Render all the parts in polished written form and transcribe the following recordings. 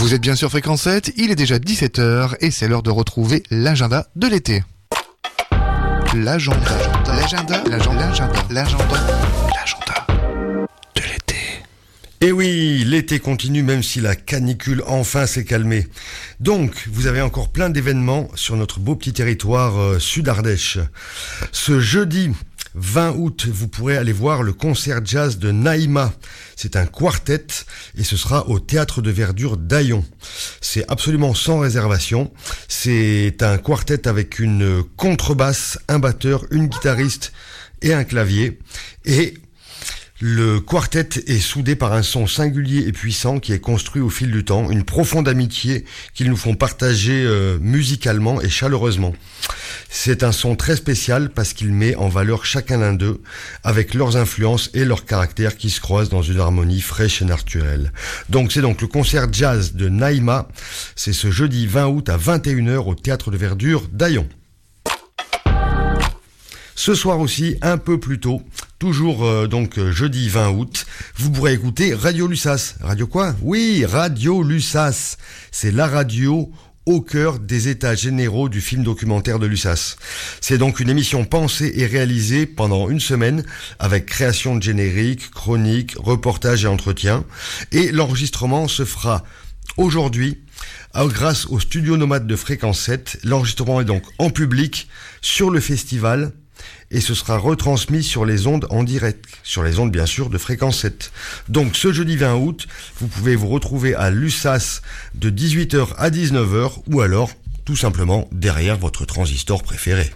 Vous êtes bien sur Fréquence 7, il est déjà 17h et c'est l'heure de retrouver l'agenda de l'été. L'agenda de l'été. Et oui, l'été continue même si la canicule enfin s'est calmée. Donc, vous avez encore plein d'événements sur notre beau petit territoire Sud-Ardèche. Ce jeudi 20 août, vous pourrez aller voir le concert jazz de Naïma. C'est un quartet et ce sera au Théâtre de Verdure d'Aillon. C'est absolument sans réservation. C'est un quartet avec une contrebasse, un batteur, une guitariste et un clavier. Et le quartet est soudé par un son singulier et puissant qui est construit au fil du temps, une profonde amitié qu'ils nous font partager musicalement et chaleureusement. C'est un son très spécial parce qu'il met en valeur chacun l'un d'eux avec leurs influences et leurs caractères qui se croisent dans une harmonie fraîche et naturelle. Donc c'est donc le concert jazz de Naïma, c'est ce jeudi 20 août à 21h au Théâtre de Verdure d'Aillon. Ce soir aussi, un peu plus tôt, toujours jeudi 20 août, vous pourrez écouter Radio Lussas. Radio quoi ? Oui, Radio Lussas. C'est la radio au cœur des états généraux du film documentaire de Lussas. C'est donc une émission pensée et réalisée pendant une semaine avec création de générique, chronique, reportage et entretien. Et l'enregistrement se fera aujourd'hui grâce au studio nomade de Fréquence 7. L'enregistrement est donc en public sur le festival et ce sera retransmis sur les ondes en direct, sur les ondes bien sûr de Fréquence 7. Donc ce jeudi 20 août, vous pouvez vous retrouver à Lussas de 18h à 19h ou alors tout simplement derrière votre transistor préféré.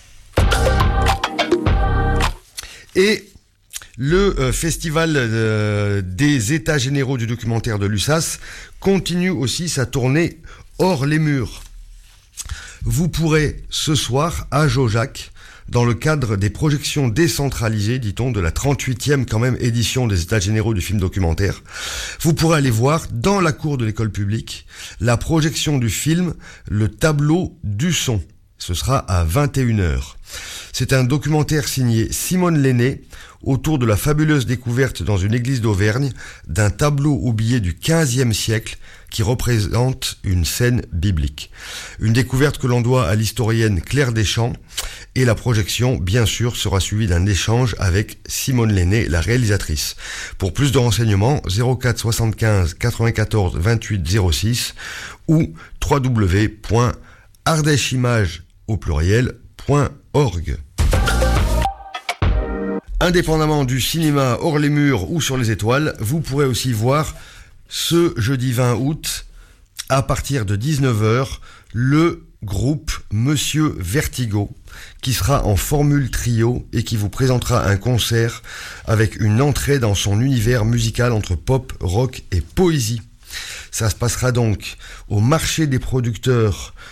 Et le festival des états généraux du documentaire de Lussas continue aussi sa tournée hors les murs. Vous pourrez ce soir à Jaujac, dans le cadre des projections décentralisées, dit-on, de la 38e quand même édition des États généraux du film documentaire, vous pourrez aller voir dans la cour de l'école publique la projection du film Le tableau du son. Ce sera à 21h. C'est un documentaire signé Simone Lenné autour de la fabuleuse découverte dans une église d'Auvergne d'un tableau oublié du XVe siècle qui représente une scène biblique. Une découverte que l'on doit à l'historienne Claire Deschamps et la projection, bien sûr, sera suivie d'un échange avec Simone Lenné, la réalisatrice. Pour plus de renseignements, 04 75 94 28 06 ou www.ardècheimage au pluriel.org. Indépendamment du cinéma hors les murs ou sur les étoiles, vous pourrez aussi voir ce jeudi 20 août, à partir de 19h, le groupe Monsieur Vertigo, qui sera en formule trio et qui vous présentera un concert avec une entrée dans son univers musical entre pop, rock et poésie. Ça se passera donc au marché des producteurs